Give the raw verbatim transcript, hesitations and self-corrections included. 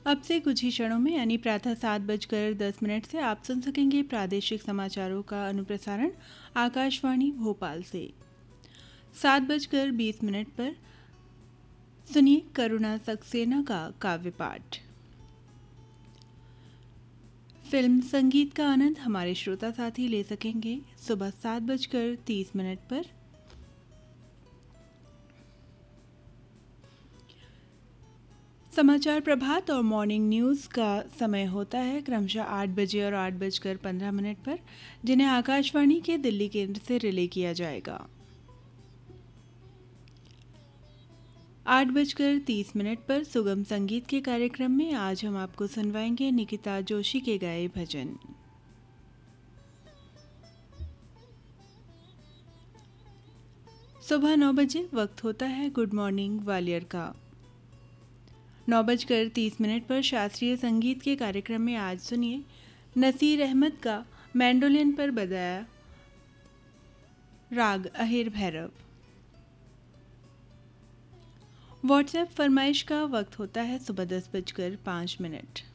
अब से कुछ ही क्षणों में यानी प्रातः सात बजकर दस मिनट से आप सुन सकेंगे प्रादेशिक समाचारों का अनुप्रसारण आकाशवाणी भोपाल से। सात बजकर बीस मिनट पर सुनिए करुणा सक्सेना का काव्य पाठ। फिल्म संगीत का आनंद हमारे श्रोता साथी ले सकेंगे सुबह सात बजकर तीस मिनट पर। समाचार प्रभात और मॉर्निंग न्यूज़ का समय होता है क्रमशः आठ बजे और आठ बजकर पंद्रह मिनट पर, जिन्हें आकाशवाणी के दिल्ली केंद्र से रिले किया जाएगा। आठ बजकर तीस मिनट पर सुगम संगीत के कार्यक्रम में आज हम आपको सुनवाएंगे निकिता जोशी के गाए भजन। सुबह नौ बजे वक्त होता है गुड मॉर्निंग ग्वालियर का। नौ बजकर तीस मिनट पर शास्त्रीय संगीत के कार्यक्रम में आज सुनिए नसीर अहमद का मैंडोलिन पर बजाया राग अहिर भैरव। व्हाट्सएप फरमाइश का वक्त होता है सुबह दस बजकर पाँच मिनट।